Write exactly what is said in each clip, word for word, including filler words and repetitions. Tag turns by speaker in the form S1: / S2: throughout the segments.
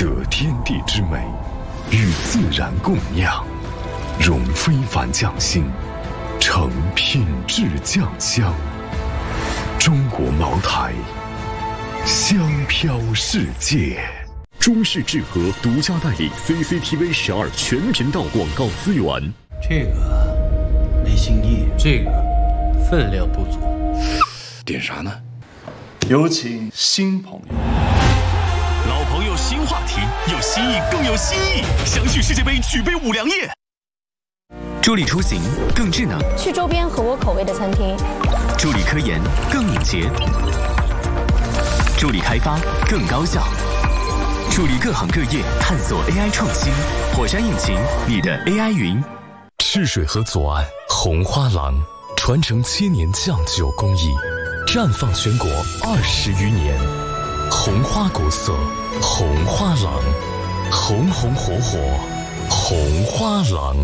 S1: 得天地之美，与自然共酿，融非凡匠心，成品质酱香。中国茅台，香飘世界。中式智和独家代理 C C T V 十二全频道广告资源。
S2: 这个没新意，这个分量不足。
S3: 点啥呢？
S4: 有请新朋友。
S5: 老朋友新话题，有新意更有新意。想去世界杯举杯五粮液。
S6: 助力出行更智能，
S7: 去周边合我口味的餐厅。
S6: 助力科研更敏捷，助力开发更高效。助力各行各业探索 A I 创新，火山引擎，你的 A I 云。
S1: 赤水河左岸红花廊，传承千年酱酒工艺，绽放全国二十余年。红花古色，红花廊，红红火火，红花廊。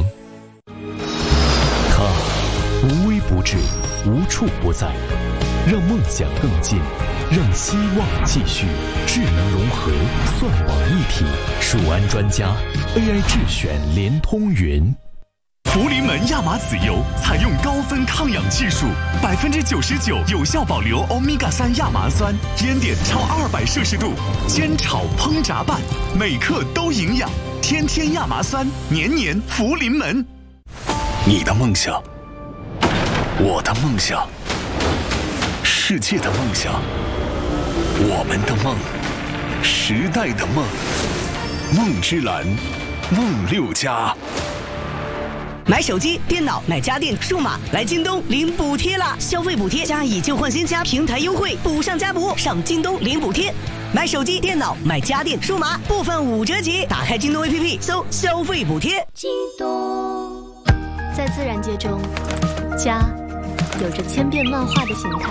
S1: 它无微不至，无处不在，让梦想更近，让希望继续。智能融合，算网一体，数安专家 A I 智选联通云。
S5: 福临门亚麻籽油采用高分抗氧技术，百分之九十九有效保留欧米伽三亚麻酸，烟点超二百摄氏度，煎炒烹炸拌，每克都营养。天天亚麻酸，年年福临门。
S3: 你的梦想，我的梦想，世界的梦想，我们的梦，时代的梦，梦之蓝，梦六家。
S8: 买手机、电脑、买家电、数码，来京东领补贴啦！消费补贴加以旧换新加平台优惠，补上加补，上京东领补贴。买手机、电脑、买家电、数码，部分五折起。打开京东 A P P， 搜消费补贴。
S7: 京东。在自然界中，家有着千变万化的形态。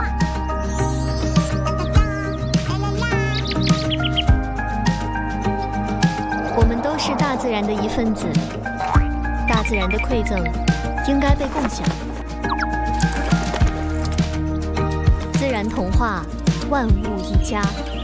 S7: 我们都是大自然的一份子，大自然的馈赠应该被共享。自然童话，万物一家。